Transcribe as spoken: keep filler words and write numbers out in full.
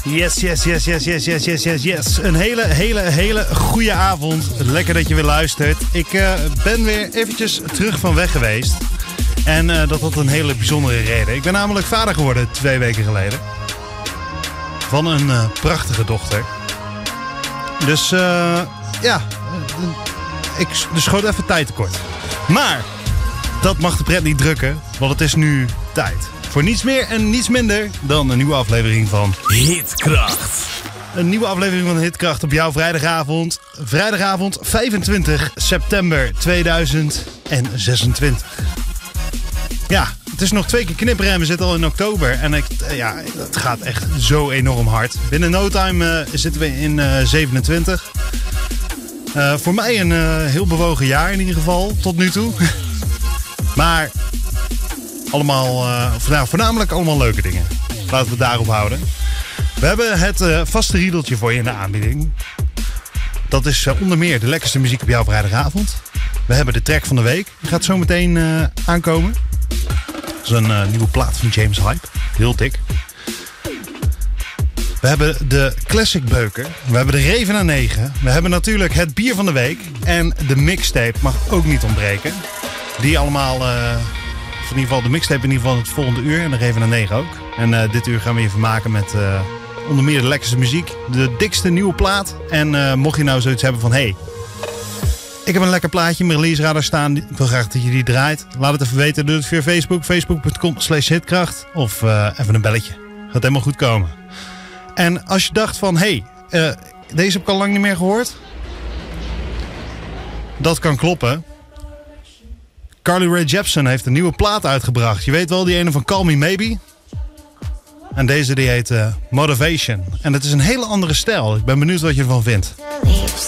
Yes, yes, yes, yes, yes, yes, yes, yes, yes. Een hele, hele, hele goede avond. Lekker dat je weer luistert. Ik uh, ben weer eventjes terug van weg geweest. En uh, dat had een hele bijzondere reden. Ik ben namelijk vader geworden twee weken geleden. Van een uh, prachtige dochter. Dus uh, ja, ik dus schoot even tijd tekort. Maar dat mag de pret niet drukken, want het is nu tijd voor niets meer en niets minder dan een nieuwe aflevering van Hitkracht. Een nieuwe aflevering van Hitkracht op jouw vrijdagavond. Vrijdagavond vijfentwintig september tweeduizend zesentwintig. Ja, het is nog twee keer knipperen en we zitten al in oktober. En ik, ja, het gaat echt zo enorm hard. Binnen no time uh, zitten we in uh, zevenentwintig. Uh, voor mij een uh, heel bewogen jaar in ieder geval, tot nu toe. Maar allemaal, uh, nou, voornamelijk allemaal leuke dingen. Laten we het daarop houden. We hebben het uh, vaste riedeltje voor je in de aanbieding. Dat is uh, onder meer de lekkerste muziek op jouw vrijdagavond. We hebben de track van de week. Die gaat zo meteen uh, aankomen. Dat is een uh, nieuwe plaat van James Hype. Heel dik. We hebben de Classic Beuker. We hebben de Reven aan negen. We hebben natuurlijk het bier van de week. En de mixtape mag ook niet ontbreken. Die allemaal, uh, of in ieder geval de mixtape in ieder geval het volgende uur. En de Reven aan negen ook. En uh, dit uur gaan we je vermaken met uh, onder meer de lekkerste muziek. De dikste nieuwe plaat. En uh, mocht je nou zoiets hebben van... Hey, ik heb een lekker plaatje in mijn release radar staan. Ik wil graag dat je die draait. Laat het even weten. Doe het via Facebook. Facebook.com slash hitkracht. Of uh, even een belletje. Gaat helemaal goed komen. En als je dacht van... Hey, uh, deze heb ik al lang niet meer gehoord. Dat kan kloppen. Carly Rae Jepsen heeft een nieuwe plaat uitgebracht. Je weet wel, die ene van Call Me Maybe. En deze die heet uh, Motivation. En het is een hele andere stijl. Ik ben benieuwd wat je ervan vindt.